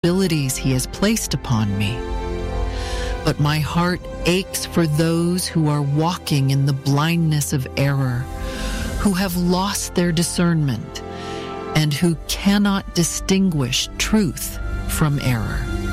abilities he has placed upon me. But my heart aches for those who are walking in the blindness of error, who have lost their discernment, and who cannot distinguish truth from error.